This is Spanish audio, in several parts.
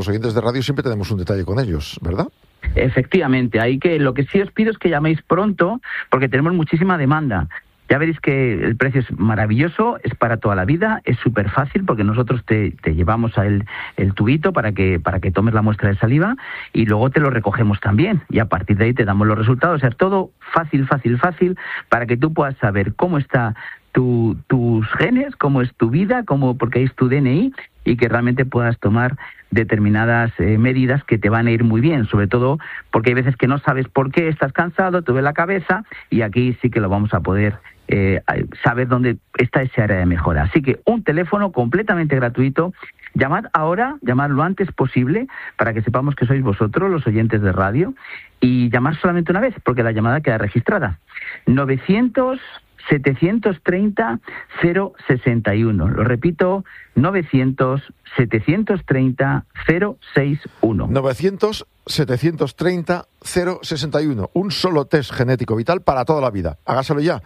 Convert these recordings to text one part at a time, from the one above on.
Los oyentes de radio siempre tenemos un detalle con ellos, ¿verdad? Efectivamente, lo que sí os pido es que llaméis pronto, porque tenemos muchísima demanda. Ya veréis que el precio es maravilloso, es para toda la vida, es súper fácil porque nosotros te llevamos el tubito para que tomes la muestra de saliva y luego te lo recogemos también y a partir de ahí te damos los resultados. O sea, todo fácil para que tú puedas saber cómo está tus genes, cómo es tu vida, porque es tu DNI y que realmente puedas tomar determinadas medidas que te van a ir muy bien, sobre todo porque hay veces que no sabes por qué, estás cansado, te duele la cabeza y aquí sí que lo vamos a poder saber dónde está ese área de mejora. Así que un teléfono completamente gratuito. Llamad ahora, llamad lo antes posible para que sepamos que sois vosotros, los oyentes de radio, y llamad solamente una vez, porque la llamada queda registrada. 900-730-061. Lo repito, 900-730-061. 900-730-061. Un solo test genético vital para toda la vida. Hágaselo ya.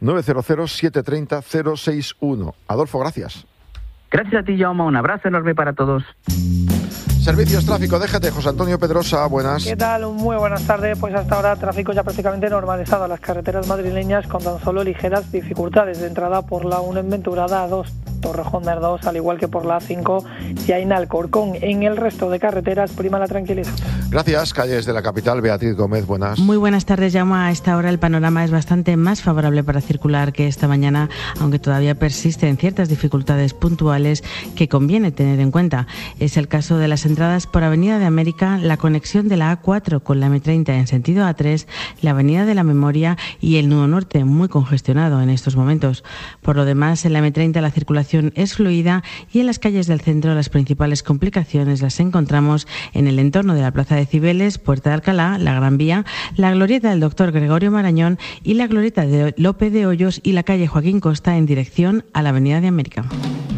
900-730-061. Adolfo, gracias. Gracias a ti, Jaume. Un abrazo enorme para todos. Servicios Tráfico, déjate, José Antonio Pedrosa, buenas. ¿Qué tal? Muy buenas tardes. Pues hasta ahora tráfico ya prácticamente normalizado en las carreteras madrileñas con tan solo ligeras dificultades de entrada por la 1 en Venturada, A2, Torrejón de Ardoz, al igual que por la A5 y en Alcorcón. En el resto de carreteras prima la tranquilidad. Gracias, calles de la capital. Beatriz Gómez, buenas. Muy buenas tardes, Jaume. A esta hora el panorama es bastante más favorable para circular que esta mañana, aunque todavía persisten ciertas dificultades puntuales que conviene tener en cuenta. Es el caso de las entradas por Avenida de América, la conexión de la A4 con la M30 en sentido A3, la Avenida de la Memoria y el Nudo Norte, muy congestionado en estos momentos. Por lo demás, en la M30 la circulación es fluida y en las calles del centro las principales complicaciones las encontramos en el entorno de la Plaza de Cibeles, Puerta de Alcalá, la Gran Vía, la glorieta del Dr. Gregorio Marañón y la glorieta de Lope de Hoyos y la calle Joaquín Costa en dirección a la Avenida de América.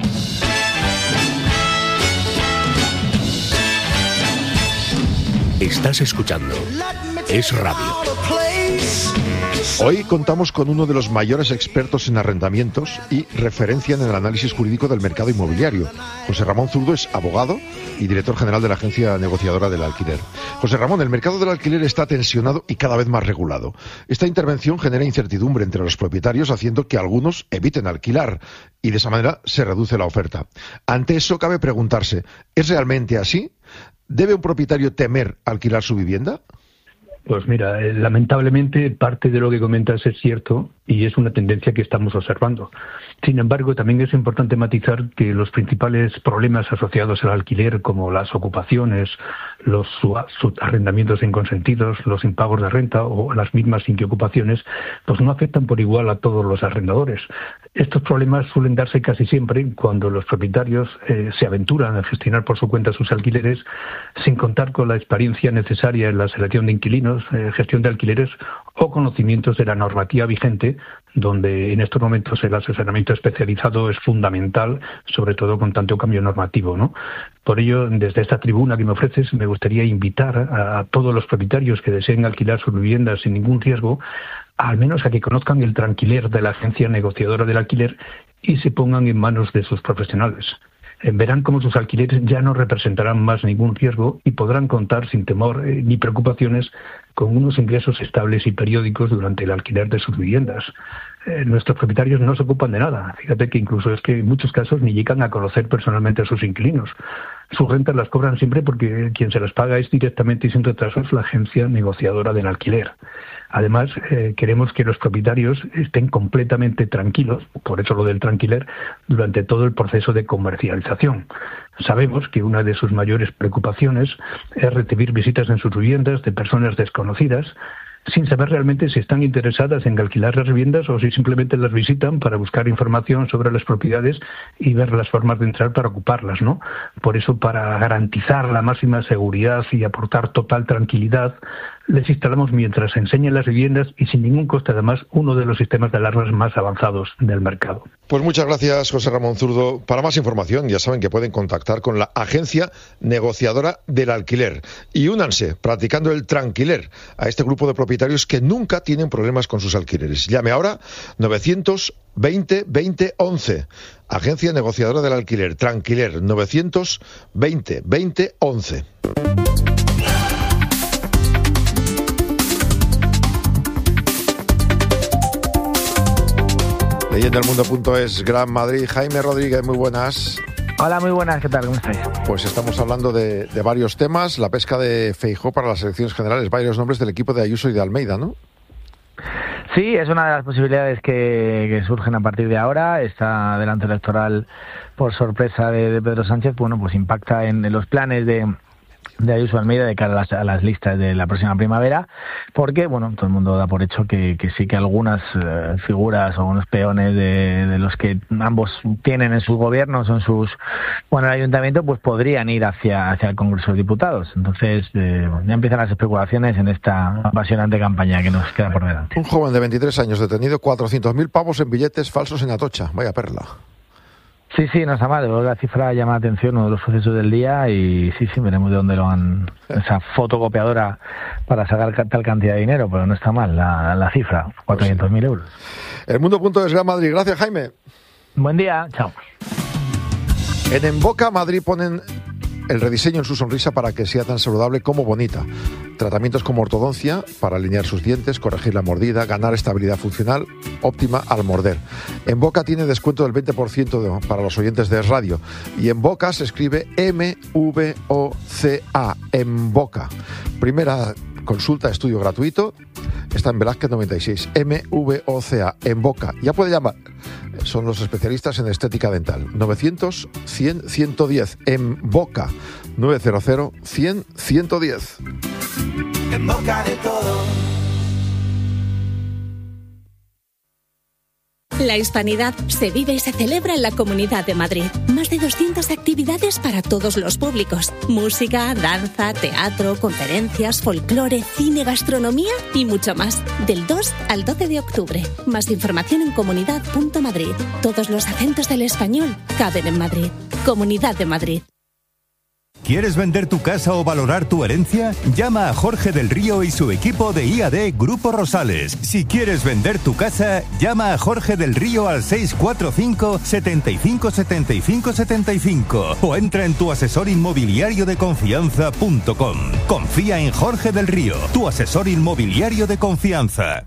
Estás escuchando Es Radio. Hoy contamos con uno de los mayores expertos en arrendamientos y referencia en el análisis jurídico del mercado inmobiliario. José Ramón Zurdo es abogado y director general de la agencia negociadora del alquiler. José Ramón, el mercado del alquiler está tensionado y cada vez más regulado. Esta intervención genera incertidumbre entre los propietarios, haciendo que algunos eviten alquilar y de esa manera se reduce la oferta. Ante eso cabe preguntarse, ¿es realmente así? ¿Debe un propietario temer alquilar su vivienda? Pues mira, lamentablemente parte de lo que comentas es cierto y es una tendencia que estamos observando. Sin embargo, también es importante matizar que los principales problemas asociados al alquiler, como las ocupaciones, los arrendamientos inconsentidos, los impagos de renta o las mismas inquiocupaciones, pues no afectan por igual a todos los arrendadores. Estos problemas suelen darse casi siempre cuando los propietarios se aventuran a gestionar por su cuenta sus alquileres sin contar con la experiencia necesaria en la selección de inquilinos, gestión de alquileres o conocimientos de la normativa vigente, donde en estos momentos el asesoramiento especializado es fundamental, sobre todo con tanto cambio normativo, ¿no? Por ello, desde esta tribuna que me ofreces, me gustaría invitar a todos los propietarios que deseen alquilar sus viviendas sin ningún riesgo, al menos a que conozcan el tranquiler de la agencia negociadora del alquiler y se pongan en manos de sus profesionales. Verán cómo sus alquileres ya no representarán más ningún riesgo y podrán contar sin temor ni preocupaciones con unos ingresos estables y periódicos durante el alquiler de sus viviendas. Nuestros propietarios no se ocupan de nada. Fíjate que incluso es que en muchos casos ni llegan a conocer personalmente a sus inquilinos. Sus rentas las cobran siempre porque quien se las paga es directamente y sin retrasos la agencia negociadora del alquiler. Además, queremos que los propietarios estén completamente tranquilos, por eso lo del tranquiler, durante todo el proceso de comercialización. Sabemos que una de sus mayores preocupaciones es recibir visitas en sus viviendas de personas desconocidas, sin saber realmente si están interesadas en alquilar las viviendas o si simplemente las visitan para buscar información sobre las propiedades y ver las formas de entrar para ocuparlas, ¿no? Por eso, para garantizar la máxima seguridad y aportar total tranquilidad, les instalamos mientras se enseñan las viviendas y sin ningún coste, además, uno de los sistemas de alarmas más avanzados del mercado. Pues muchas gracias, José Ramón Zurdo. Para más información, ya saben que pueden contactar con la Agencia Negociadora del Alquiler y únanse, practicando el tranquiler, a este grupo de propietarios que nunca tienen problemas con sus alquileres. Llame ahora 920 20 11. Agencia Negociadora del Alquiler, Tranquiler, 920 20 11. Leyendaelmundo.es, Gran Madrid. Jaime Rodríguez, muy buenas. Hola, muy buenas, ¿qué tal? ¿Cómo estáis? Pues estamos hablando de varios temas. La pesca de Feijóo para las elecciones generales. Varios nombres del equipo de Ayuso y de Almeida, ¿no? Sí, es una de las posibilidades que surgen a partir de ahora. Esta adelanto electoral por sorpresa de Pedro Sánchez, bueno, pues impacta en los planes de Ayuso Almeida de cara a las listas de la próxima primavera, porque, bueno, todo el mundo da por hecho que sí que algunas figuras o algunos peones de los que ambos tienen en sus gobiernos o en el ayuntamiento, pues podrían ir hacia el Congreso de Diputados. Entonces, ya empiezan las especulaciones en esta apasionante campaña que nos queda por delante. Un joven de 23 años detenido, 400.000 pavos en billetes falsos en Atocha. Vaya perla. Sí, no está mal, la cifra llama la atención, uno de los sucesos del día, y sí, veremos de dónde lo han, esa fotocopiadora para sacar tal cantidad de dinero, pero no está mal la cifra, 400.000 euros. Elmundo.es, Gran Madrid. Gracias, Jaime. Buen día, chao. En Emboca Madrid ponen el rediseño en su sonrisa para que sea tan saludable como bonita. Tratamientos como ortodoncia para alinear sus dientes, corregir la mordida, ganar estabilidad funcional óptima al morder. Emboca tiene descuento del 20% para los oyentes de Radio. Y Emboca se escribe M-V-O-C-A. Emboca. Primera consulta, estudio gratuito. Está en Velázquez 96. M-V-O-C-A. Emboca. Ya puede llamar. Son los especialistas en estética dental. 900-100-110. Emboca. 900-100-110. En boca de todo. La hispanidad se vive y se celebra en la Comunidad de Madrid. Más de 200 actividades para todos los públicos. Música, danza, teatro, conferencias, folclore, cine, gastronomía y mucho más. Del 2 al 12 de octubre. Más información en comunidad.madrid. Todos los acentos del español caben en Madrid. Comunidad de Madrid. ¿Quieres vender tu casa o valorar tu herencia? Llama a Jorge del Río y su equipo de IAD Grupo Rosales. Si quieres vender tu casa, llama a Jorge del Río al 645 75 75 75 o entra en tuasesorinmobiliariodeconfianza.com. Confía en Jorge del Río, tu asesor inmobiliario de confianza.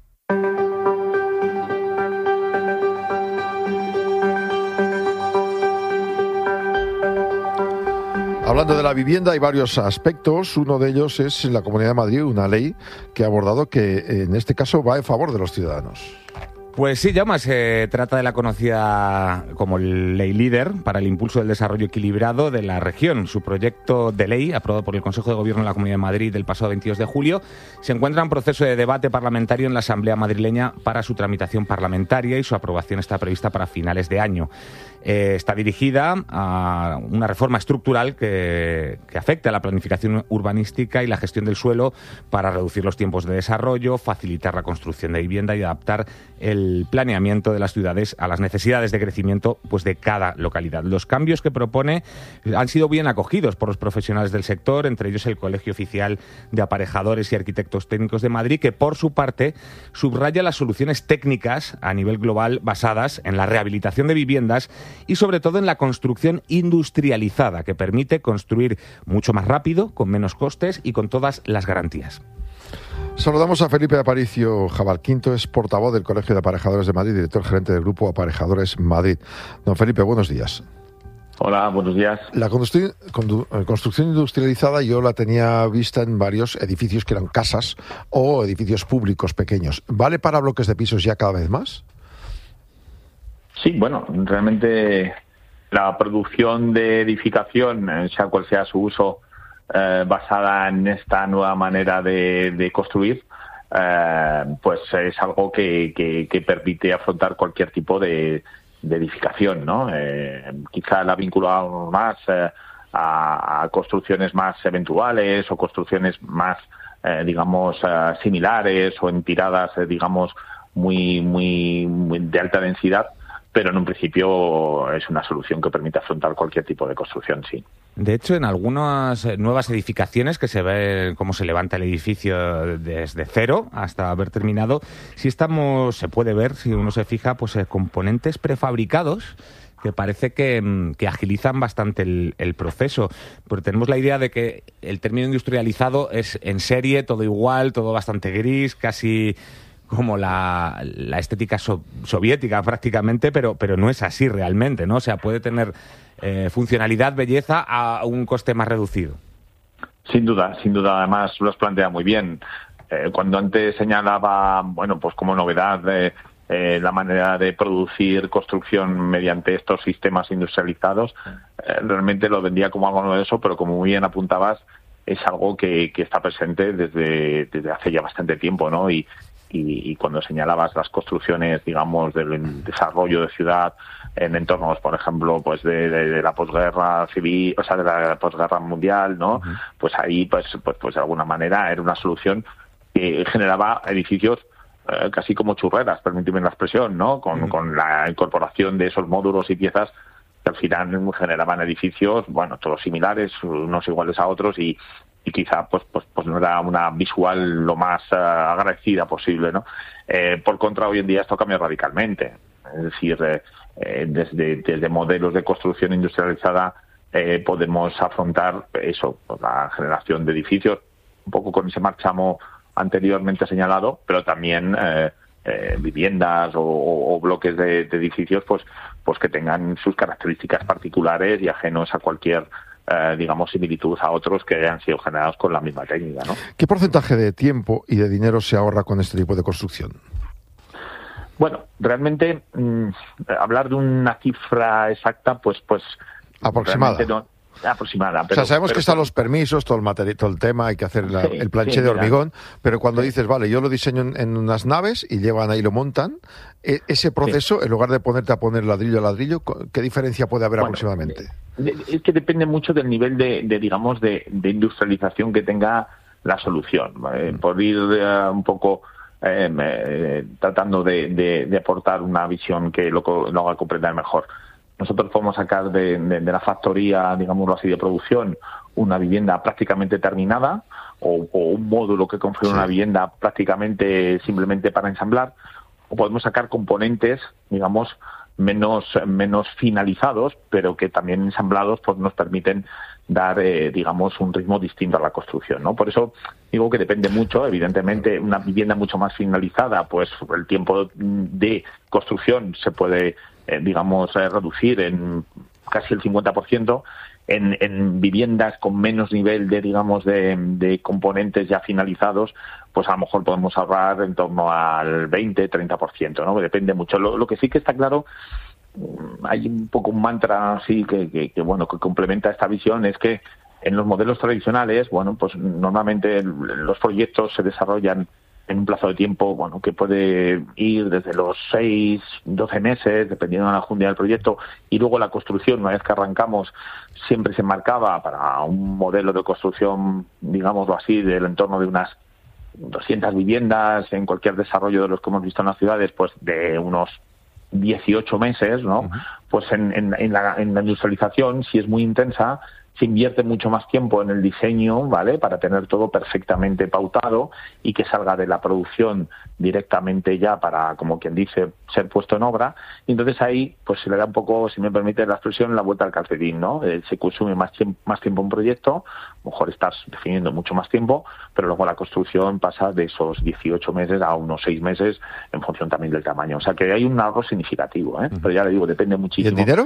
Hablando de la vivienda hay varios aspectos. Uno de ellos es en la Comunidad de Madrid una ley que ha abordado que en este caso va en favor de los ciudadanos. Pues sí, Jaume, se trata de la conocida como Ley Líder para el impulso del desarrollo equilibrado de la región. Su proyecto de ley, aprobado por el Consejo de Gobierno de la Comunidad de Madrid el pasado 22 de julio, se encuentra en proceso de debate parlamentario en la Asamblea madrileña para su tramitación parlamentaria y su aprobación está prevista para finales de año. Está dirigida a una reforma estructural que afecte a la planificación urbanística y la gestión del suelo para reducir los tiempos de desarrollo, facilitar la construcción de vivienda y adaptar el planeamiento de las ciudades a las necesidades de crecimiento pues de cada localidad. Los cambios que propone han sido bien acogidos por los profesionales del sector, entre ellos el Colegio Oficial de Aparejadores y Arquitectos Técnicos de Madrid, que por su parte subraya las soluciones técnicas a nivel global basadas en la rehabilitación de viviendas y sobre todo en la construcción industrializada, que permite construir mucho más rápido, con menos costes y con todas las garantías. Saludamos a Felipe Aparicio Jabalquinto, es portavoz del Colegio de Aparejadores de Madrid, director gerente del Grupo Aparejadores Madrid. Don Felipe, buenos días. Hola, buenos días. La construcción industrializada yo la tenía vista en varios edificios que eran casas o edificios públicos pequeños. ¿Vale para bloques de pisos ya cada vez más? Sí, bueno, realmente la producción de edificación, sea cual sea su uso, basada en esta nueva manera de construir, pues es algo que permite afrontar cualquier tipo de edificación, ¿no? Quizá la vinculamos más a construcciones más eventuales o construcciones más, digamos, similares o en tiradas, digamos, muy de alta densidad, pero en un principio es una solución que permite afrontar cualquier tipo de construcción, sí. De hecho, en algunas nuevas edificaciones que se ve cómo se levanta el edificio desde cero hasta haber terminado, sí se puede ver, si uno se fija, pues componentes prefabricados que parece que agilizan bastante el proceso. Porque tenemos la idea de que el término industrializado es en serie, todo igual, todo bastante gris, casi como la estética soviética prácticamente, pero no es así realmente, ¿no? O sea, puede tener funcionalidad, belleza a un coste más reducido. Sin duda, además lo has planteado muy bien. Cuando antes señalaba, bueno, pues como novedad la manera de producir construcción mediante estos sistemas industrializados, realmente lo vendía como algo novedoso, pero como muy bien apuntabas, es algo que está presente desde hace ya bastante tiempo, ¿no? Y cuando señalabas las construcciones, digamos, del desarrollo de ciudad en entornos, por ejemplo, pues de la posguerra civil, o sea, de la posguerra mundial, ¿no? Uh-huh. Pues ahí, pues de alguna manera era una solución que generaba edificios casi como churreras, permíteme la expresión, ¿no? Con la incorporación de esos módulos y piezas que al final generaban edificios, bueno, todos similares, unos iguales a otros y quizá pues no era una visual lo más agradecida posible, ¿no? Por contra, hoy en día esto cambia radicalmente. Es decir, desde modelos de construcción industrializada podemos afrontar eso, la generación de edificios, un poco con ese marchamo anteriormente señalado, pero también viviendas o bloques de edificios pues que tengan sus características particulares y ajenos a cualquier digamos, similitud a otros que hayan sido generados con la misma técnica, ¿no? ¿Qué porcentaje de tiempo y de dinero se ahorra con este tipo de construcción? Bueno, realmente hablar de una cifra exacta, pues aproximada. No, aproximada. Pero, o sea, sabemos que están los permisos, todo el material, todo el tema, hay que hacer el planché de hormigón, pero cuando dices, vale, yo lo diseño en unas naves y llevan ahí, lo montan, ese proceso, en lugar de ponerte a poner ladrillo a ladrillo, ¿qué diferencia puede haber aproximadamente? Es que depende mucho del nivel digamos, de industrialización que tenga la solución. Por ir un poco tratando de aportar una visión que lo haga comprender mejor. Nosotros podemos sacar de la factoría, digámoslo así, de producción, una vivienda prácticamente terminada o un módulo que configura una vivienda prácticamente simplemente para ensamblar, o podemos sacar componentes, digamos, menos finalizados, pero que también ensamblados pues nos permiten dar, digamos, un ritmo distinto a la construcción, ¿no? Por eso digo que depende mucho, evidentemente, una vivienda mucho más finalizada, pues el tiempo de construcción se puede, digamos, reducir en casi el 50%, en viviendas con menos nivel de componentes ya finalizados, pues a lo mejor podemos ahorrar en torno al 20-30%, ¿no? Depende mucho. Lo que sí que está claro, hay un poco un mantra así que complementa esta visión, es que en los modelos tradicionales, bueno, pues normalmente los proyectos se desarrollan en un plazo de tiempo, bueno, que puede ir desde los 6-12 meses, dependiendo de la enjundia del proyecto, y luego la construcción, una vez que arrancamos, siempre se marcaba para un modelo de construcción, digámoslo así, del entorno de unas 200 viviendas, en cualquier desarrollo de los que hemos visto en las ciudades, pues de unos 18 meses, ¿no? Uh-huh. Pues en la industrialización, si es muy intensa, se invierte mucho más tiempo en el diseño, ¿vale? Para tener todo perfectamente pautado y que salga de la producción directamente ya para, como quien dice, ser puesto en obra. Y entonces ahí, pues se le da un poco, si me permite la expresión, la vuelta al calcetín, ¿no? Se consume más tiempo un proyecto, a lo mejor estás definiendo mucho más tiempo, pero luego la construcción pasa de esos 18 meses a unos 6 meses en función también del tamaño. O sea que hay un ahorro significativo, ¿eh? Uh-huh. Pero ya le digo, depende muchísimo. ¿Y el dinero?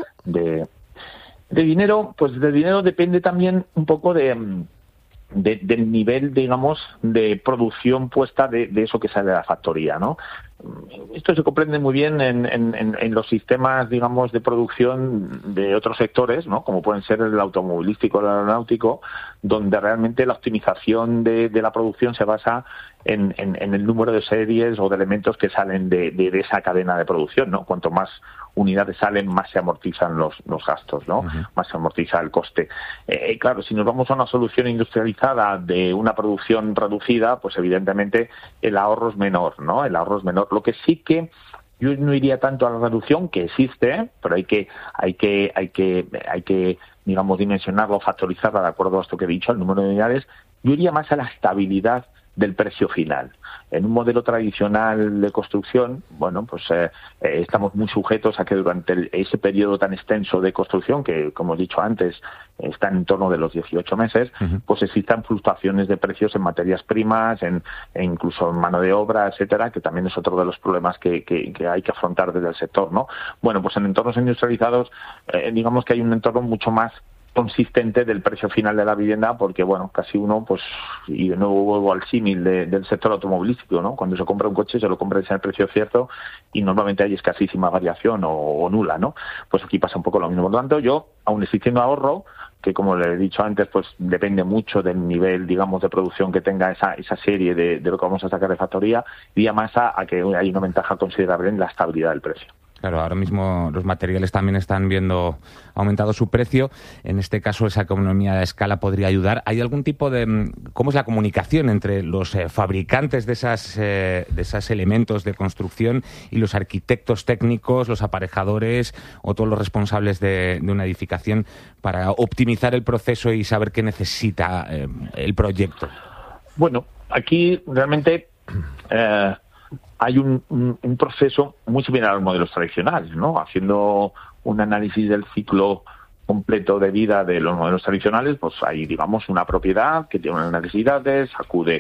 De dinero, pues del dinero depende también un poco del nivel, digamos, de producción puesta de eso que sale de la factoría, ¿no? esto se comprende muy bien en los sistemas, digamos, de producción de otros sectores, ¿no? Como pueden ser el automovilístico, el aeronáutico, donde realmente la optimización de la producción se basa en el número de series o de elementos que salen de esa cadena de producción, ¿no? Cuanto más unidades salen, más se amortizan los gastos, ¿no? Uh-huh. Más se amortiza el coste. Claro, si nos vamos a una solución industrializada de una producción reducida, pues evidentemente el ahorro es menor, ¿no? El ahorro es menor. Lo que sí que yo no iría tanto a la reducción, que existe, pero hay que digamos, dimensionarlo, factorizarla de acuerdo a esto que he dicho, el número de unidades. Yo iría más a la estabilidad del precio final. En un modelo tradicional de construcción, bueno, pues estamos muy sujetos a que durante ese periodo tan extenso de construcción, que como he dicho antes, está en torno de los 18 meses, uh-huh, pues existan fluctuaciones de precios en materias primas, e incluso en mano de obra, etcétera, que también es otro de los problemas que hay que afrontar desde el sector, ¿no? Bueno, pues en entornos industrializados, digamos que hay un entorno mucho más consistente del precio final de la vivienda, porque bueno, casi uno, pues, y de nuevo vuelvo al símil del sector automovilístico, ¿no? Cuando se compra un coche se lo compra en el precio cierto y normalmente hay escasísima variación o nula, ¿no? Pues aquí pasa un poco lo mismo. Por lo tanto, yo, aun existiendo ahorro, que como le he dicho antes, pues depende mucho del nivel, digamos, de producción que tenga esa serie de lo que vamos a sacar de factoría, iría más a que hay una ventaja considerable en la estabilidad del precio. Claro, ahora mismo los materiales también están viendo aumentado su precio. En este caso, esa economía de escala podría ayudar. ¿Hay algún tipo de... ¿Cómo es la comunicación entre los fabricantes de esos elementos de construcción y los arquitectos técnicos, los aparejadores o todos los responsables de una edificación para optimizar el proceso y saber qué necesita el proyecto? Bueno, aquí realmente... hay un proceso muy similar a los modelos tradicionales, ¿no? Haciendo un análisis del ciclo completo de vida de los modelos tradicionales, pues hay, digamos, una propiedad que tiene unas necesidades, acude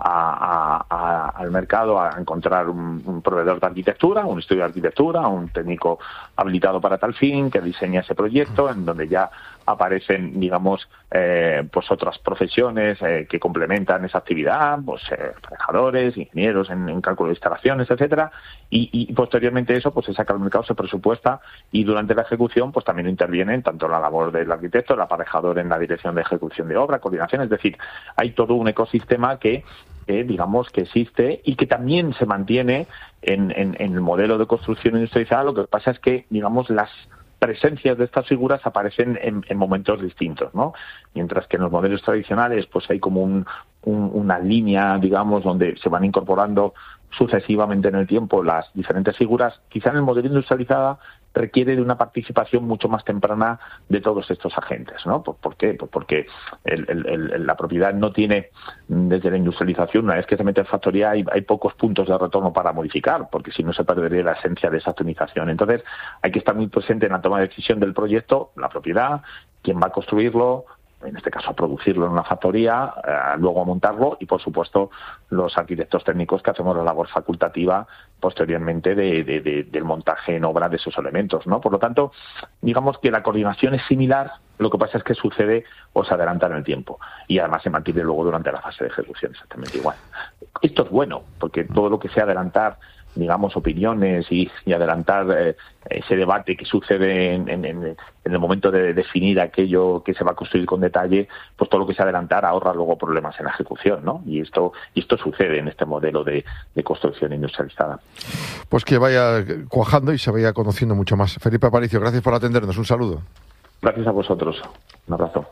al mercado a encontrar un proveedor de arquitectura, un estudio de arquitectura, un técnico habilitado para tal fin, que diseña ese proyecto, en donde ya aparecen, digamos, pues otras profesiones que complementan esa actividad, pues aparejadores, ingenieros en cálculo de instalaciones, etcétera, y posteriormente eso pues se saca al mercado, se presupuesta, y durante la ejecución pues también intervienen tanto la labor del arquitecto, el aparejador en la dirección de ejecución de obra, coordinación, es decir, hay todo un ecosistema que digamos que existe y que también se mantiene en el modelo de construcción industrializada. Lo que pasa es que, digamos, las presencias de estas figuras aparecen en momentos distintos, ¿no? Mientras que en los modelos tradicionales pues hay como una línea, digamos, donde se van incorporando sucesivamente en el tiempo las diferentes figuras. Quizá en el modelo industrializado requiere de una participación mucho más temprana de todos estos agentes, ¿no? ¿Por qué? Pues porque la propiedad no tiene, desde la industrialización, una vez que se mete en factoría, hay pocos puntos de retorno para modificar, porque si no se perdería la esencia de esa optimización. Entonces, hay que estar muy presente en la toma de decisión del proyecto, la propiedad, quién va a construirlo, en este caso a producirlo en una factoría, luego a montarlo, y por supuesto los arquitectos técnicos que hacemos la labor facultativa posteriormente del montaje en obra de esos elementos, ¿no? Por lo tanto, digamos que la coordinación es similar, lo que pasa es que sucede o se adelanta en el tiempo, y además se mantiene luego durante la fase de ejecución exactamente igual. Esto es bueno, porque todo lo que sea adelantar, digamos, opiniones y adelantar ese debate que sucede en el momento de definir aquello que se va a construir con detalle, pues todo lo que se adelantar ahorra luego problemas en la ejecución, ¿no? Y esto sucede en este modelo de construcción industrializada. Pues que vaya cuajando y se vaya conociendo mucho más. Felipe Aparicio, gracias por atendernos. Un saludo. Gracias a vosotros. Un abrazo.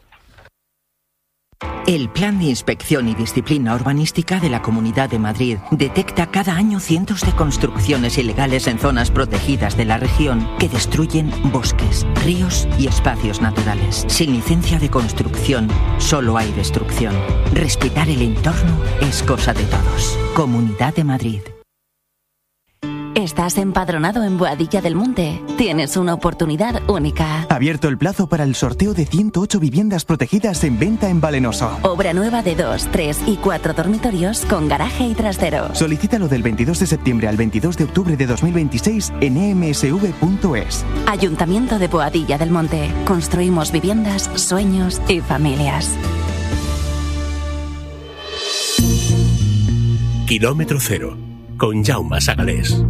El Plan de Inspección y Disciplina Urbanística de la Comunidad de Madrid detecta cada año cientos de construcciones ilegales en zonas protegidas de la región que destruyen bosques, ríos y espacios naturales. Sin licencia de construcción, solo hay destrucción. Respetar el entorno es cosa de todos. Comunidad de Madrid. ¿Estás empadronado en Boadilla del Monte? Tienes una oportunidad única. Abierto el plazo para el sorteo de 108 viviendas protegidas en venta en Valenoso. Obra nueva de 2, 3 y 4 dormitorios con garaje y trastero. Solicítalo del 22 de septiembre al 22 de octubre de 2026 en emsv.es. Ayuntamiento de Boadilla del Monte. Construimos viviendas, sueños y familias. Kilómetro Cero. con Jaume Sagalés.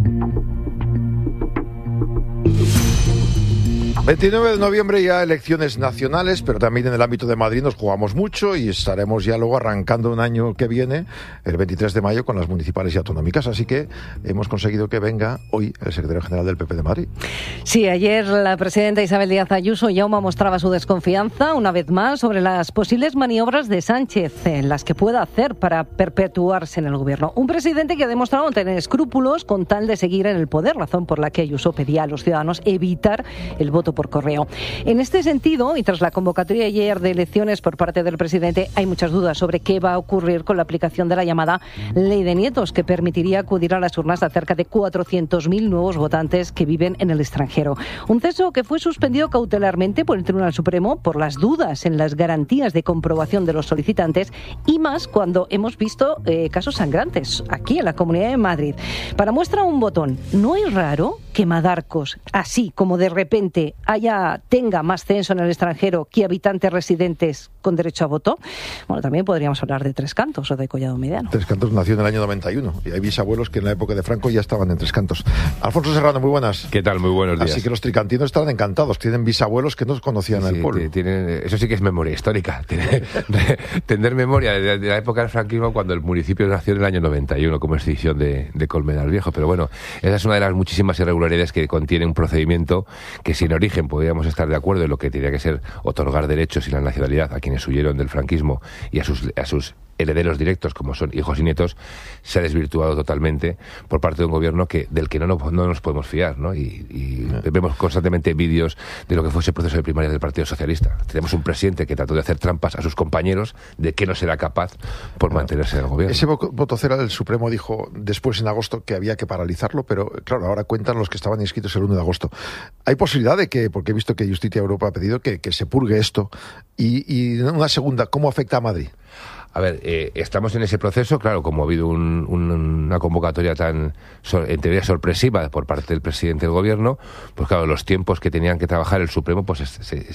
29 de noviembre ya elecciones nacionales, pero también en el ámbito de Madrid nos jugamos mucho y estaremos ya luego arrancando un año que viene, el 23 de mayo, con las municipales y autonómicas. Así que hemos conseguido que venga hoy el secretario general del PP de Madrid. Sí, ayer la presidenta Isabel Díaz Ayuso Jaume mostraba su desconfianza una vez más sobre las posibles maniobras de Sánchez, en las que pueda hacer para perpetuarse en el gobierno. Un presidente que ha demostrado no tener escrúpulos con tal de seguir en el poder, razón por la que Ayuso pedía a los ciudadanos evitar el voto por correo. En este sentido, y tras la convocatoria ayer de elecciones por parte del presidente, hay muchas dudas sobre qué va a ocurrir con la aplicación de la llamada Ley de Nietos, que permitiría acudir a las urnas a cerca de 400.000 nuevos votantes que viven en el extranjero. Un ceso que fue suspendido cautelarmente por el Tribunal Supremo por las dudas en las garantías de comprobación de los solicitantes, y más cuando hemos visto casos sangrantes aquí en la Comunidad de Madrid. Para muestra un botón, ¿no es raro que Madarcos, así como de repente tenga más censo en el extranjero que habitantes residentes con derecho a voto? Bueno, también podríamos hablar de Tres Cantos o de Collado Mediano. Tres Cantos nació en el año 91 y hay bisabuelos que en la época de Franco ya estaban en Tres Cantos. Alfonso Serrano, muy buenas. ¿Qué tal? Muy buenos días. Así que los tricantinos estarán encantados, tienen bisabuelos que no conocían el pueblo. Eso sí que es memoria histórica, tener memoria de la época del franquismo, cuando el municipio nació en el año 91 como escisión de Colmenar Viejo. Pero bueno, esa es una de las muchísimas irregularidades que contiene un procedimiento que sin origen podríamos estar de acuerdo en lo que tenía que ser otorgar derechos y la nacionalidad a quienes huyeron del franquismo y a sus herederos directos, como son hijos y nietos, se ha desvirtuado totalmente por parte de un gobierno del que no nos podemos fiar, ¿no? Y vemos constantemente vídeos de lo que fue ese proceso de primaria del Partido Socialista. Tenemos un presidente que trató de hacer trampas a sus compañeros, de que no será capaz por mantenerse en el gobierno. Ese voto cero del Supremo dijo después en agosto que había que paralizarlo, pero claro, ahora cuentan los que estaban inscritos el 1 de agosto. ¿Hay posibilidad de que, porque he visto que Justicia Europa ha pedido que se purgue esto, y una segunda, ¿cómo afecta a Madrid? A ver, estamos en ese proceso, claro, como ha habido una convocatoria en teoría sorpresiva por parte del presidente del gobierno, pues claro, los tiempos que tenían que trabajar el Supremo, pues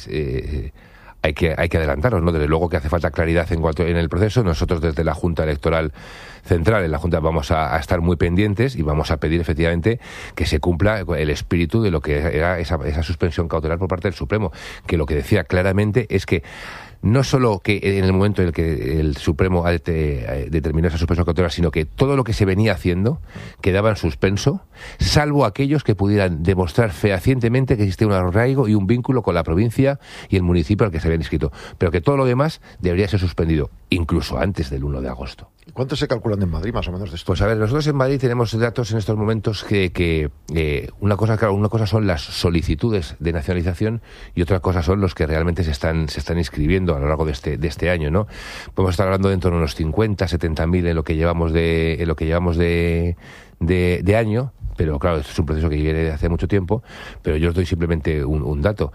hay que adelantarlos, ¿no? Desde luego que hace falta claridad en el proceso. Nosotros desde la Junta Electoral Central, en la Junta, vamos a estar muy pendientes y vamos a pedir efectivamente que se cumpla el espíritu de lo que era esa suspensión cautelar por parte del Supremo, que lo que decía claramente es que no solo que en el momento en el que el Supremo determinó esa suspensión cautelar, sino que todo lo que se venía haciendo quedaba en suspenso, salvo aquellos que pudieran demostrar fehacientemente que existía un arraigo y un vínculo con la provincia y el municipio al que se habían inscrito, pero que todo lo demás debería ser suspendido, incluso antes del 1 de agosto. ¿Cuántos se calculan en Madrid, más o menos, de esto? Pues a ver, nosotros en Madrid tenemos datos en estos momentos que una cosa son las solicitudes de nacionalización y otra cosa son los que realmente se están inscribiendo a lo largo de este año, ¿no? Podemos estar hablando de en torno a unos 50, 70.000 en lo que llevamos de año. Pero claro, esto es un proceso que viene de hace mucho tiempo, pero yo os doy simplemente un dato.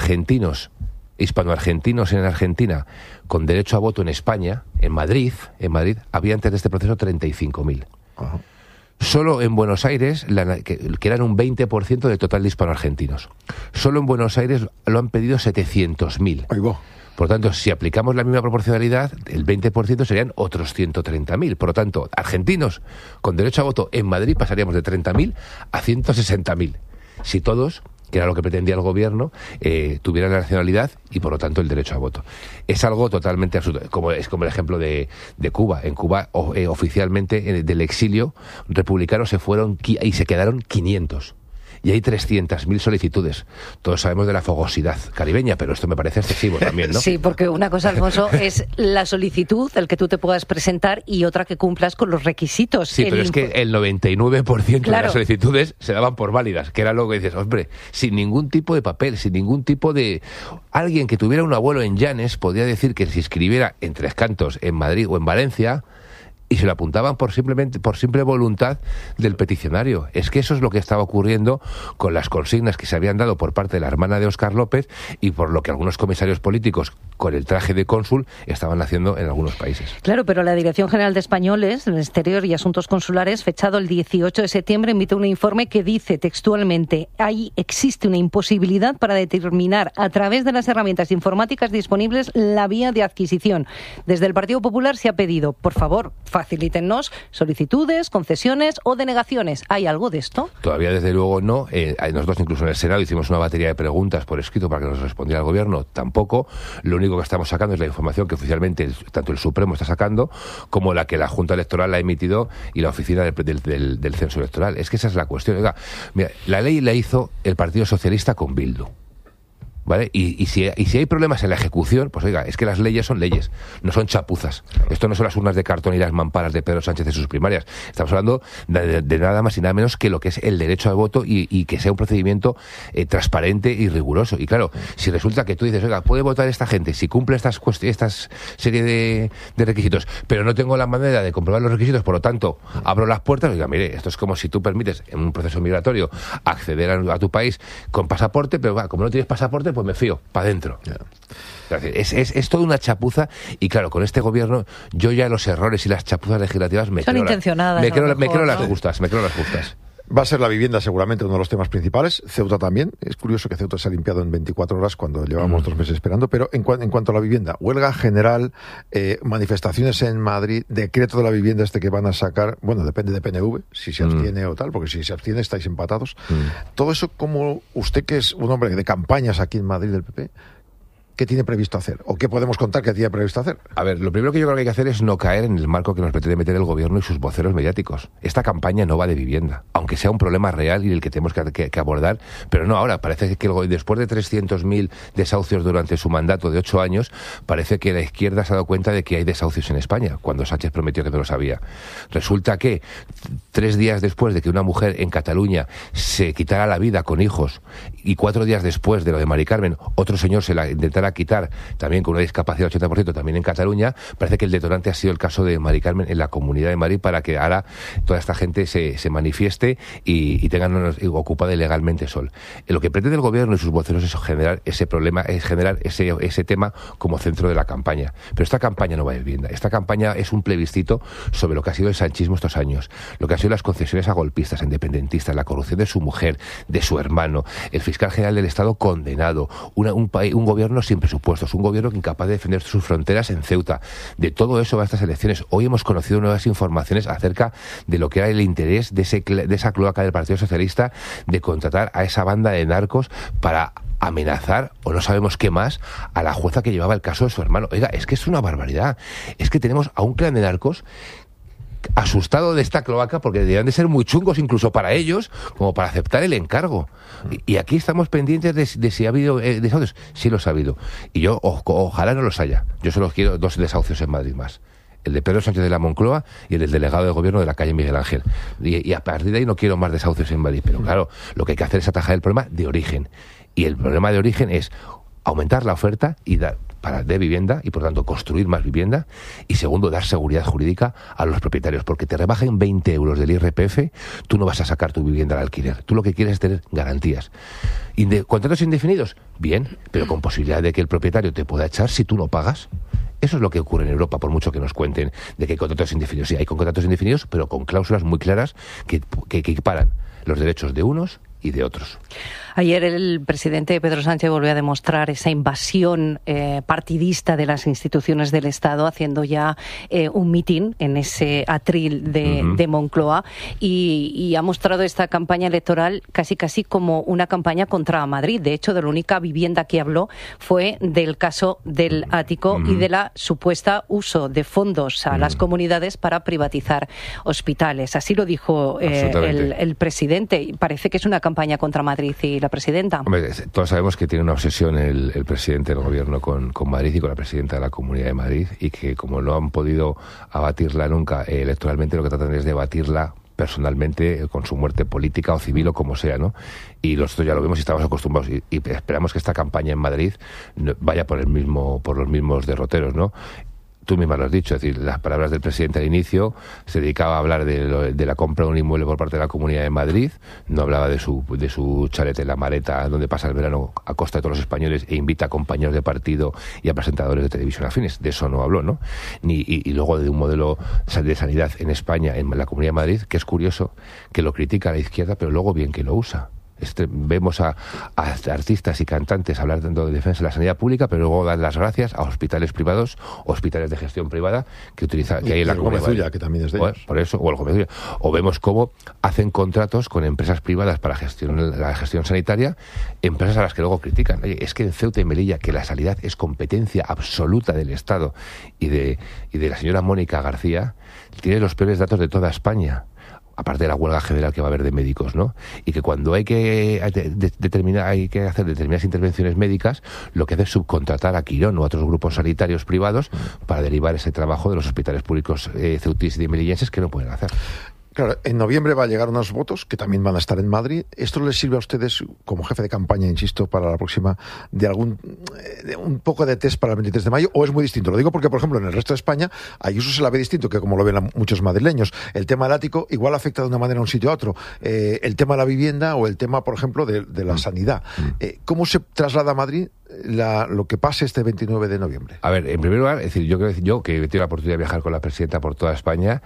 Hispanoargentinos en Argentina con derecho a voto en España, en Madrid, había antes de este proceso 35.000. Ajá. Solo en Buenos Aires, que eran un 20% del total de hispanoargentinos, solo en Buenos Aires lo han pedido 700.000. Ahí va. Por lo tanto, si aplicamos la misma proporcionalidad, el 20% serían otros 130.000. Por lo tanto, argentinos con derecho a voto en Madrid pasaríamos de 30.000 a 160.000. Si todos, que era lo que pretendía el gobierno, tuvieran la nacionalidad y por lo tanto el derecho a voto. Es algo totalmente absurdo, como el ejemplo de Cuba. En Cuba, oficialmente, del exilio republicano se fueron y se quedaron 500. Y hay 300.000 solicitudes. Todos sabemos de la fogosidad caribeña, pero esto me parece excesivo también, ¿no? Sí, porque una cosa, Alfonso, es la solicitud, el que tú te puedas presentar, y otra que cumplas con los requisitos. Sí, pero es que el 99% de las solicitudes se daban por válidas, que era lo que dices, hombre, sin ningún tipo de papel, sin ningún tipo de... Alguien que tuviera un abuelo en Llanes podía decir que se inscribiera en Tres Cantos, en Madrid o en Valencia, y se lo apuntaban por simple voluntad del peticionario. Es que eso es lo que estaba ocurriendo con las consignas que se habían dado por parte de la hermana de Óscar López y por lo que algunos comisarios políticos con el traje de cónsul estaban haciendo en algunos países. Claro, pero la Dirección General de Españoles del Exterior y Asuntos Consulares, fechado el 18 de septiembre, emite un informe que dice textualmente: ahí existe una imposibilidad para determinar a través de las herramientas informáticas disponibles la vía de adquisición. Desde el Partido Popular se ha pedido, por favor, facilítennos solicitudes, concesiones o denegaciones. ¿Hay algo de esto? Todavía, desde luego, no. Nosotros incluso en el Senado hicimos una batería de preguntas por escrito para que nos respondiera el Gobierno. Tampoco. Lo único que estamos sacando es la información que oficialmente tanto el Supremo está sacando como la que la Junta Electoral ha emitido y la oficina del Censo Electoral. Es que esa es la cuestión. Oiga, mira, la ley la hizo el Partido Socialista con Bildu, ¿vale? Y si hay problemas en la ejecución, pues oiga, es que las leyes son leyes, no son chapuzas. Esto no son las urnas de cartón y las mamparas de Pedro Sánchez en sus primarias. Estamos hablando de nada más y nada menos que lo que es el derecho al voto y que sea un procedimiento transparente y riguroso. Y claro, si resulta que tú dices, oiga, puede votar esta gente si cumple estas serie de requisitos, pero no tengo la manera de comprobar los requisitos, por lo tanto, abro las puertas, oiga, mire, esto es como si tú permites en un proceso migratorio acceder a tu país con pasaporte, pero como no tienes pasaporte, pues me fío, para adentro. Es toda una chapuza y claro, con este gobierno yo ya los errores y las chapuzas legislativas me creo las justas. Va a ser la vivienda seguramente uno de los temas principales. Ceuta también. Es curioso que Ceuta se ha limpiado en 24 horas cuando llevamos 2 meses esperando. Pero en cuanto a la vivienda, huelga general, manifestaciones en Madrid, decreto de la vivienda que van a sacar, bueno, depende de PNV, si se abstiene o tal, porque si se abstiene estáis empatados. Todo eso, como usted que es un hombre de campañas aquí en Madrid del PP, ¿qué tiene previsto hacer? ¿O qué podemos contar que tiene previsto hacer? A ver, lo primero que yo creo que hay que hacer es no caer en el marco que nos pretende meter el gobierno y sus voceros mediáticos. Esta campaña no va de vivienda, aunque sea un problema real y el que tenemos que abordar, pero no ahora. Parece que después de 300.000 desahucios durante su mandato de 8 años, parece que la izquierda se ha dado cuenta de que hay desahucios en España, cuando Sánchez prometió que no lo sabía. Resulta que 3 días después de que una mujer en Cataluña se quitara la vida con hijos y 4 días después de lo de Mari Carmen, otro señor se la intentara quitar, también con una discapacidad del 80%, también en Cataluña, parece que el detonante ha sido el caso de Mari Carmen en la Comunidad de Madrid, para que ahora toda esta gente se manifieste y tengan ocupada ilegalmente Sol. Lo que pretende el gobierno y sus voceros es generar ese problema, es generar ese tema como centro de la campaña. Pero esta campaña no va de vivienda. Esta campaña es un plebiscito sobre lo que ha sido el sanchismo estos años, lo que ha sido las concesiones a golpistas, a independentistas, la corrupción de su mujer, de su hermano, el fiscal general del Estado condenado, un gobierno sin presupuestos, un gobierno incapaz de defender sus fronteras en Ceuta. De todo eso va a estas elecciones. Hoy hemos conocido nuevas informaciones acerca de lo que era el interés de esa cloaca del Partido Socialista de contratar a esa banda de narcos para amenazar, o no sabemos qué más, a la jueza que llevaba el caso de su hermano. Oiga, es que es una barbaridad. Es que tenemos a un clan de narcos asustado de esta cloaca, porque deberían de ser muy chungos incluso para ellos, como para aceptar el encargo. Y aquí estamos pendientes de si ha habido desahucios. Sí los ha habido. Y yo ojalá no los haya. Yo solo quiero 2 desahucios en Madrid más. El de Pedro Sánchez de la Moncloa y el del delegado de gobierno de la calle Miguel Ángel. Y a partir de ahí no quiero más desahucios en Madrid. Pero claro, lo que hay que hacer es atajar el problema de origen. Y el problema de origen es aumentar la oferta y dar de vivienda y por tanto construir más vivienda, y segundo, dar seguridad jurídica a los propietarios, porque te rebajen 20 euros del IRPF, tú no vas a sacar tu vivienda al alquiler. Tú lo que quieres es tener garantías. ¿Contratos indefinidos? Bien, pero con posibilidad de que el propietario te pueda echar si tú no pagas. Eso es lo que ocurre en Europa, por mucho que nos cuenten de que hay contratos indefinidos. Sí, hay contratos indefinidos, pero con cláusulas muy claras que equiparan los derechos de unos y de otros. Ayer el presidente Pedro Sánchez volvió a demostrar esa invasión partidista de las instituciones del Estado, haciendo ya un mitin en ese atril de Moncloa, y ha mostrado esta campaña electoral casi como una campaña contra Madrid. De hecho, de la única vivienda que habló fue del caso del ático y de la supuesta uso de fondos a las comunidades para privatizar hospitales. Así lo dijo el presidente. Parece que es una campaña contra Madrid y la presidenta. Hombre, todos sabemos que tiene una obsesión el presidente del gobierno con Madrid y con la presidenta de la Comunidad de Madrid, y que como no han podido abatirla nunca electoralmente, lo que tratan es de abatirla personalmente con su muerte política o civil o como sea, ¿no? Y nosotros ya lo vemos y estamos acostumbrados y esperamos que esta campaña en Madrid vaya por los mismos derroteros, ¿no? Tú misma lo has dicho, es decir, las palabras del presidente al inicio se dedicaba a hablar de la compra de un inmueble por parte de la Comunidad de Madrid, no hablaba de su chalet en la Mareta, donde pasa el verano a costa de todos los españoles, e invita a compañeros de partido y a presentadores de televisión afines. De eso no habló, ¿no? Y luego de un modelo de sanidad en España, en la Comunidad de Madrid, que es curioso, que lo critica a la izquierda, pero luego bien que lo usa. Vemos a artistas y cantantes hablar de defensa de la sanidad pública, pero luego dan las gracias a hospitales privados, hospitales de gestión privada que hay en la Comunidad, que también es de ellos. Por eso, o el Gómez Ulla. O vemos cómo hacen contratos con empresas privadas para la gestión sanitaria, empresas a las que luego critican. Oye, es que en Ceuta y Melilla, que la sanidad es competencia absoluta del Estado y de la señora Mónica García, tiene los peores datos de toda España, aparte de la huelga general que va a haber de médicos, ¿no? Y que cuando hay que hacer determinadas intervenciones médicas, lo que hace es subcontratar a Quirón o a otros grupos sanitarios privados para derivar ese trabajo de los hospitales públicos ceutíes y melillenses que no pueden hacer. Claro, en noviembre va a llegar unos votos que también van a estar en Madrid. ¿Esto les sirve a ustedes, como jefe de campaña, insisto, para la próxima, de un poco de test para el 23 de mayo? ¿O es muy distinto? Lo digo porque, por ejemplo, en el resto de España, a Ayuso se la ve distinto que como lo ven muchos madrileños. El tema del ático igual afecta de una manera a un sitio a otro. El tema de la vivienda o el tema, por ejemplo, de la sanidad. ¿Cómo se traslada a Madrid lo que pase este 29 de noviembre? A ver, en primer lugar, es decir, yo que he tenido la oportunidad de viajar con la presidenta por toda España,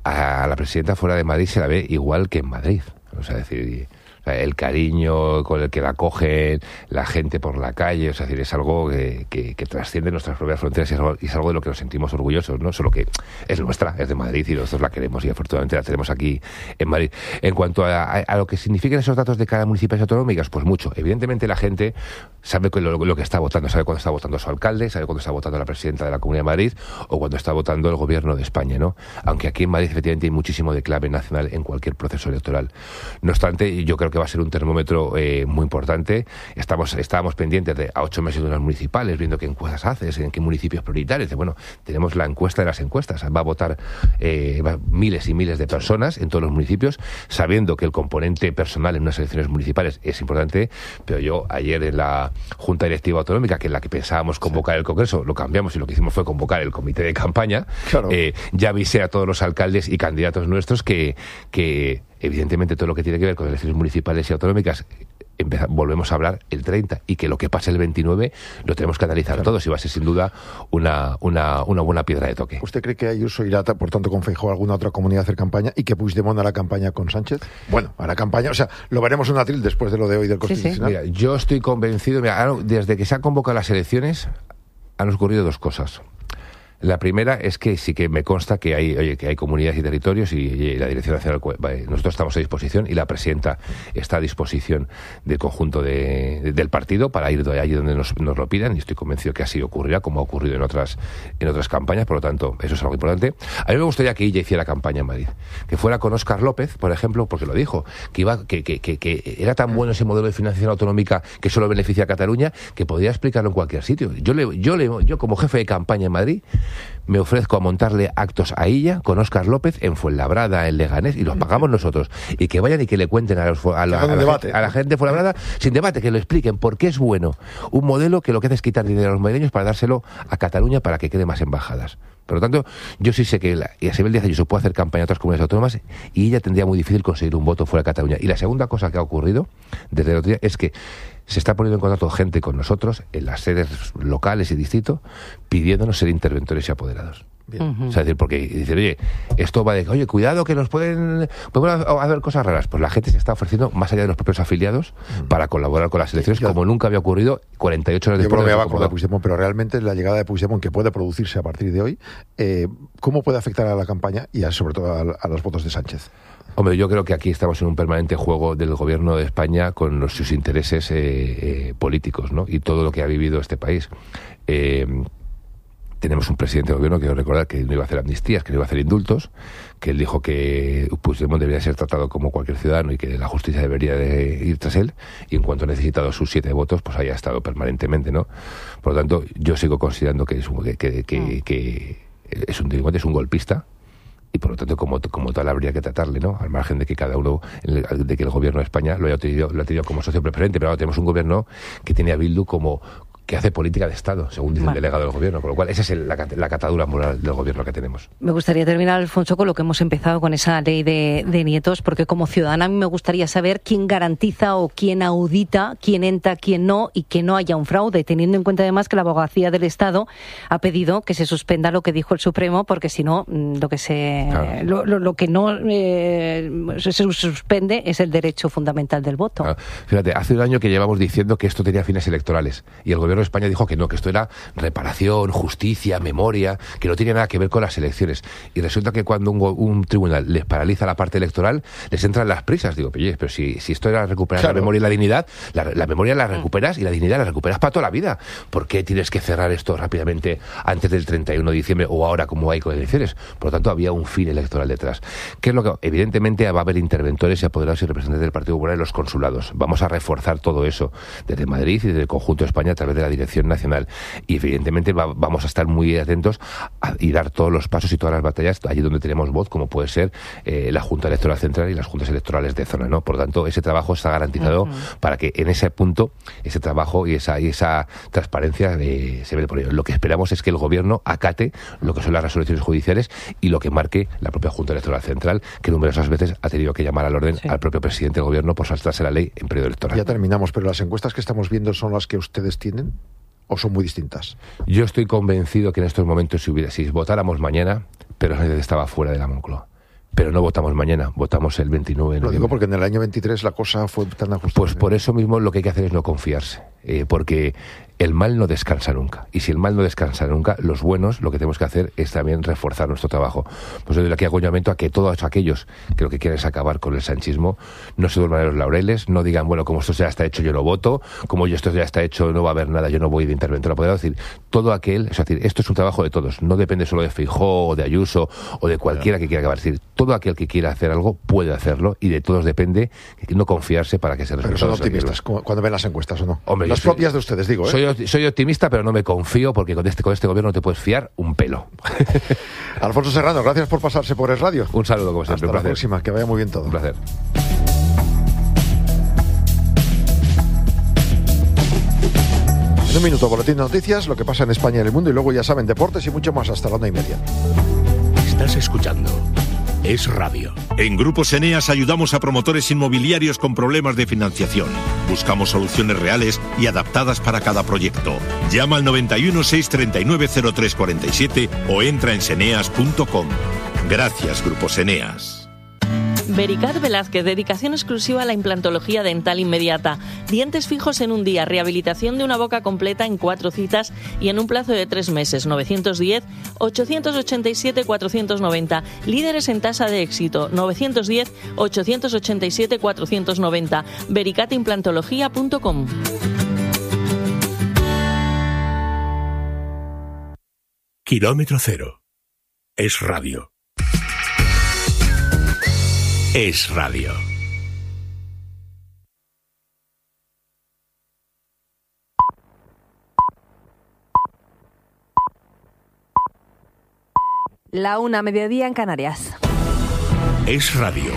a la presidenta fuera de Madrid se la ve igual que en Madrid. O sea, es decir, el cariño con el que la cogen la gente por la calle, es decir, es algo que trasciende nuestras propias fronteras y es algo de lo que nos sentimos orgullosos, ¿no? Solo que es nuestra, es de Madrid y nosotros la queremos y afortunadamente la tenemos aquí en Madrid. En cuanto a lo que significan esos datos de cada municipio autonómicas, pues mucho. Evidentemente la gente sabe lo que está votando, sabe cuándo está votando su alcalde, sabe cuándo está votando la presidenta de la Comunidad de Madrid o cuando está votando el gobierno de España, ¿no? Aunque aquí en Madrid efectivamente hay muchísimo de clave nacional en cualquier proceso electoral. No obstante, yo creo que va a ser un termómetro muy importante. Estábamos pendientes a 8 meses de unas municipales, viendo qué encuestas haces, en qué municipios prioritarios. Bueno, tenemos la encuesta de las encuestas. Va a votar miles y miles de personas en todos los municipios, sabiendo que el componente personal en unas elecciones municipales es importante, pero yo ayer en la Junta Directiva Autonómica, que en la que pensábamos convocar el Congreso, lo cambiamos y lo que hicimos fue convocar el comité de campaña. Claro. Ya avisé a todos los alcaldes y candidatos nuestros que evidentemente todo lo que tiene que ver con elecciones municipales y autonómicas volvemos a hablar el 30 y que lo que pase el 29 lo tenemos que analizar todos y va a ser sin duda una buena piedra de toque. ¿Usted cree que Ayuso irá, por tanto, con Feijóo a alguna otra comunidad a hacer campaña y que Puigdemont hará campaña con Sánchez? Bueno, hará campaña, o sea, lo veremos en abril después de lo de hoy del Constitucional. Sí. Mira, yo estoy convencido, desde que se han convocado las elecciones han ocurrido dos cosas. La primera es que sí que me consta que hay comunidades y territorios y la Dirección Nacional, nosotros estamos a disposición y la presidenta está a disposición del conjunto del partido para ir allí donde nos lo pidan y estoy convencido que así ocurrirá como ha ocurrido en otras campañas, por lo tanto eso es algo importante. A mí me gustaría que ella hiciera campaña en Madrid, que fuera con Óscar López, por ejemplo, porque lo dijo, que era tan bueno ese modelo de financiación autonómica que solo beneficia a Cataluña que podía explicarlo en cualquier sitio. Yo como jefe de campaña en Madrid me ofrezco a montarle actos a ella con Óscar López en Fuenlabrada, en Leganés, y los pagamos nosotros. Y que vayan y que le cuenten a la gente de Fuenlabrada, sin debate, que lo expliquen por qué es bueno un modelo que lo que hace es quitar dinero a los madrileños para dárselo a Cataluña para que quede más embajadas. Por lo tanto, yo sí sé que Isabel Díaz Ayuso puede hacer campaña a otras comunidades autónomas y ella tendría muy difícil conseguir un voto fuera de Cataluña. Y la segunda cosa que ha ocurrido desde el otro día es que se está poniendo en contacto gente con nosotros en las sedes locales y distrito pidiéndonos ser interventores y apoderados. O sea, decir, porque dicen, oye, esto va de, oye, cuidado que nos pueden hacer cosas raras. Pues la gente se está ofreciendo, más allá de los propios afiliados, para colaborar con las elecciones, como nunca había ocurrido 48 horas después. Yo bromeaba con Puigdemont, pero realmente la llegada de Puigdemont, que puede producirse a partir de hoy, ¿cómo puede afectar a la campaña y sobre todo a los votos de Sánchez? Hombre, yo creo que aquí estamos en un permanente juego del gobierno de España con sus intereses políticos, ¿no? Y todo lo que ha vivido este país. Tenemos un presidente de gobierno que quiero recordar que no iba a hacer amnistías, que no iba a hacer indultos, que él dijo que Puigdemont debería ser tratado como cualquier ciudadano y que la justicia debería de ir tras él, y en cuanto ha necesitado sus 7 votos, pues haya estado permanentemente, ¿no? Por lo tanto, yo sigo considerando que es un delincuente, es un golpista, y por lo tanto como tal habría que tratarle, ¿no? Al margen de que cada uno, de que el gobierno de España lo haya tenido como socio preferente, pero ahora tenemos un gobierno que tiene a Bildu como que hace política de Estado, según dice el delegado del Gobierno, con lo cual esa es la catadura moral del Gobierno que tenemos. Me gustaría terminar, Alfonso, con lo que hemos empezado con esa ley de nietos, porque como ciudadana a mí me gustaría saber quién garantiza o quién audita, quién entra, quién no, y que no haya un fraude, teniendo en cuenta además que la Abogacía del Estado ha pedido que se suspenda lo que dijo el Supremo, porque si no, lo que no se suspende es el derecho fundamental del voto. Claro. Fíjate, hace un año que llevamos diciendo que esto tenía fines electorales, y el Gobierno de España dijo que no, que esto era reparación, justicia, memoria, que no tenía nada que ver con las elecciones. Y resulta que cuando un tribunal les paraliza la parte electoral, les entran las prisas. Digo, oye, pero si esto era recuperar la memoria y la dignidad, la memoria la recuperas y la dignidad la recuperas para toda la vida. ¿Por qué tienes que cerrar esto rápidamente antes del 31 de diciembre o ahora como hay con elecciones? Por lo tanto, había un fin electoral detrás. ¿Qué es lo que? Evidentemente va a haber interventores y apoderados y representantes del Partido Popular en los consulados. Vamos a reforzar todo eso desde Madrid y desde el conjunto de España a través de la Dirección Nacional. Y evidentemente vamos a estar muy atentos y dar todos los pasos y todas las batallas allí donde tenemos voz, como puede ser la Junta Electoral Central y las juntas electorales de zona, ¿no? Por lo tanto, ese trabajo está garantizado para que en ese punto, ese trabajo y esa transparencia se ve por ello. Lo que esperamos es que el Gobierno acate lo que son las resoluciones judiciales y lo que marque la propia Junta Electoral Central, que numerosas veces ha tenido que llamar al orden al propio presidente del Gobierno por saltarse la ley en periodo electoral. Ya terminamos, pero las encuestas que estamos viendo son las que ustedes tienen, ¿o son muy distintas? Yo estoy convencido que en estos momentos, si votáramos mañana, Pedro Sánchez estaba fuera de la Moncloa. Pero no votamos mañana, votamos el 29 de noviembre. Lo digo porque en el año 23 la cosa fue tan ajustada. Pues por eso mismo lo que hay que hacer es no confiarse, porque el mal no descansa nunca. Y si el mal no descansa nunca, los buenos lo que tenemos que hacer es también reforzar nuestro trabajo. Pues yo doy aquí acompañamiento a que todos aquellos que lo que quieren es acabar con el sanchismo no se duerman en los laureles, no digan, bueno, como esto ya está hecho yo no voto, como esto ya está hecho no va a haber nada, yo no voy de interventor apoderado. Es decir, todo aquel, es decir, esto es un trabajo de todos, no depende solo de Feijóo o de Ayuso o de cualquiera que quiera acabar. Es decir, todo aquel que quiera hacer algo puede hacerlo y de todos depende no confiarse para que se resuelva. Pero son optimistas cuando ven las encuestas, ¿o no? Hombre, las propias de ustedes, digo, ¿eh? Soy optimista, pero no me confío porque con este Gobierno no te puedes fiar un pelo. Alfonso Serrano, gracias por pasarse por el radio. Un saludo, como siempre. Hasta la próxima, que vaya muy bien todo. Un placer. En un minuto, boletín de noticias, lo que pasa en España y en el mundo, y luego ya saben, deportes y mucho más hasta la 1:30. Estás escuchando Es Radio. En Grupos Eneas ayudamos a promotores inmobiliarios con problemas de financiación. Buscamos soluciones reales y adaptadas para cada proyecto. Llama al 91 639 0347 o entra en seneas.com. Gracias, Grupos Eneas. Vericat Velázquez, dedicación exclusiva a la implantología dental inmediata. Dientes fijos en un día, rehabilitación de una boca completa en 4 citas y en un plazo de 3 meses. 910-887-490. Líderes en tasa de éxito. 910-887-490. vericatimplantología.com. Kilómetro Cero. Es Radio. Es Radio. La 1, mediodía en Canarias. Es Radio.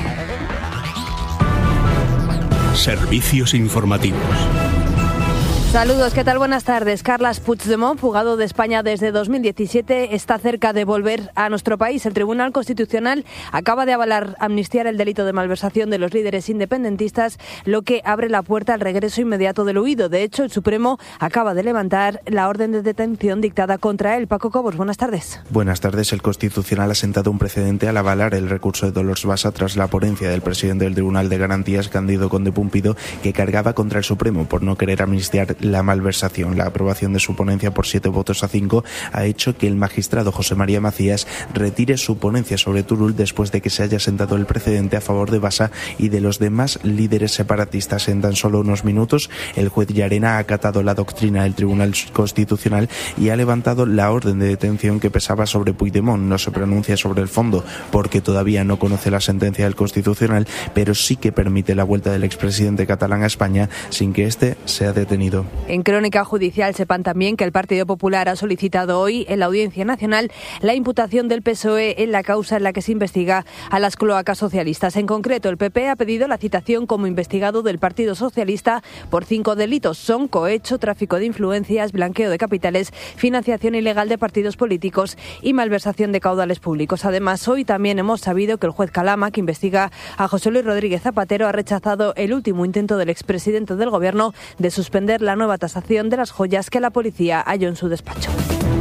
Servicios informativos. Saludos, ¿qué tal? Buenas tardes. Carles Puigdemont, fugado de España desde 2017, está cerca de volver a nuestro país. El Tribunal Constitucional acaba de amnistiar el delito de malversación de los líderes independentistas, lo que abre la puerta al regreso inmediato del huido. De hecho, el Supremo acaba de levantar la orden de detención dictada contra él. Paco Cobos, buenas tardes. Buenas tardes. El Constitucional ha sentado un precedente al avalar el recurso de Dolors Bassa tras la ponencia del presidente del Tribunal de Garantías, Cándido Conde Pumpido, que cargaba contra el Supremo por no querer amnistiar la malversación. La aprobación de su ponencia por 7 votos a 5 ha hecho que el magistrado José María Macías retire su ponencia sobre Turull después de que se haya sentado el precedente a favor de Bassa y de los demás líderes separatistas. En tan solo unos minutos, el juez Llarena ha acatado la doctrina del Tribunal Constitucional y ha levantado la orden de detención que pesaba sobre Puigdemont. No se pronuncia sobre el fondo porque todavía no conoce la sentencia del Constitucional, pero sí que permite la vuelta del expresidente catalán a España sin que éste sea detenido. En Crónica Judicial sepan también que el Partido Popular ha solicitado hoy en la Audiencia Nacional la imputación del PSOE en la causa en la que se investiga a las cloacas socialistas. En concreto, el PP ha pedido la citación como investigado del Partido Socialista por 5 delitos. Son cohecho, tráfico de influencias, blanqueo de capitales, financiación ilegal de partidos políticos y malversación de caudales públicos. Además, hoy también hemos sabido que el juez Calama, que investiga a José Luis Rodríguez Zapatero, ha rechazado el último intento del expresidente del Gobierno de suspender la nueva tasación de las joyas que la policía halló en su despacho.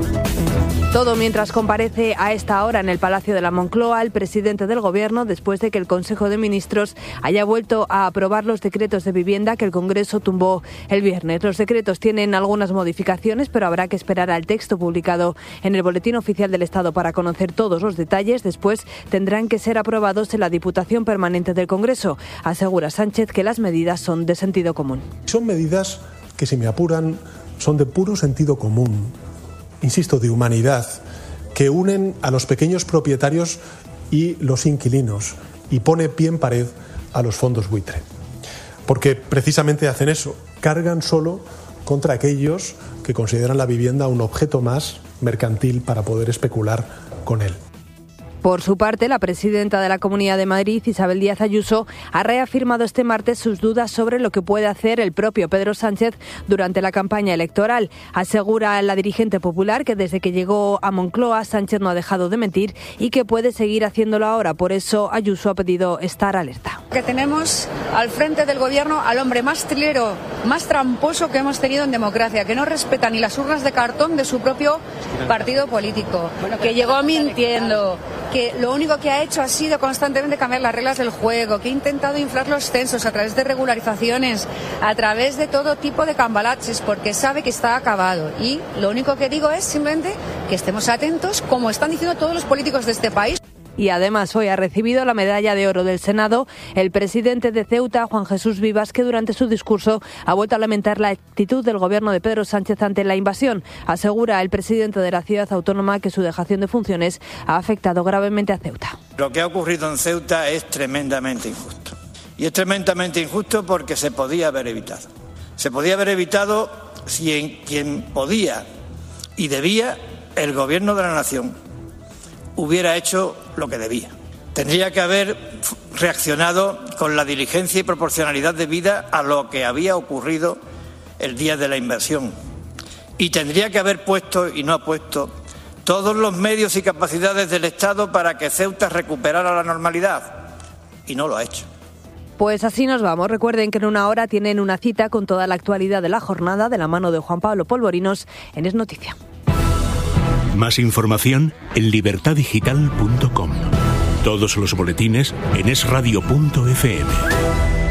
Todo mientras comparece a esta hora en el Palacio de la Moncloa el presidente del Gobierno, después de que el Consejo de Ministros haya vuelto a aprobar los decretos de vivienda que el Congreso tumbó el viernes. Los decretos tienen algunas modificaciones, pero habrá que esperar al texto publicado en el Boletín Oficial del Estado para conocer todos los detalles. Después tendrán que ser aprobados en la Diputación Permanente del Congreso. Asegura Sánchez que las medidas son de sentido común. Son medidas que, si me apuran, son de puro sentido común, insisto, de humanidad, que unen a los pequeños propietarios y los inquilinos y pone pie en pared a los fondos buitre. Porque precisamente hacen eso, cargan solo contra aquellos que consideran la vivienda un objeto más mercantil para poder especular con él. Por su parte, la presidenta de la Comunidad de Madrid, Isabel Díaz Ayuso, ha reafirmado este martes sus dudas sobre lo que puede hacer el propio Pedro Sánchez durante la campaña electoral. Asegura la dirigente popular que desde que llegó a Moncloa, Sánchez no ha dejado de mentir y que puede seguir haciéndolo ahora. Por eso, Ayuso ha pedido estar alerta. Que tenemos al frente del Gobierno al hombre más trilero, más tramposo que hemos tenido en democracia, que no respeta ni las urnas de cartón de su propio partido político, que llegó mintiendo, que lo único que ha hecho ha sido constantemente cambiar las reglas del juego, que ha intentado inflar los censos a través de regularizaciones, a través de todo tipo de cambalaches, porque sabe que está acabado. Y lo único que digo es simplemente que estemos atentos, como están diciendo todos los políticos de este país. Y además hoy ha recibido la medalla de oro del Senado el presidente de Ceuta, Juan Jesús Vivas, que durante su discurso ha vuelto a lamentar la actitud del gobierno de Pedro Sánchez ante la invasión. Asegura el presidente de la ciudad autónoma que su dejación de funciones ha afectado gravemente a Ceuta. Lo que ha ocurrido en Ceuta es tremendamente injusto. Y es tremendamente injusto porque se podía haber evitado. Se podía haber evitado si en quien podía y debía el gobierno de la nación hubiera hecho lo que debía. Tendría que haber reaccionado con la diligencia y proporcionalidad debida a lo que había ocurrido el día de la invasión. Y tendría que haber puesto, y no ha puesto, todos los medios y capacidades del Estado para que Ceuta recuperara la normalidad. Y no lo ha hecho. Pues así nos vamos. Recuerden que en una hora tienen una cita con toda la actualidad de la jornada de la mano de Juan Pablo Polvorinos en Es Noticia. Más información en libertadigital.com. Todos los boletines en esradio.fm.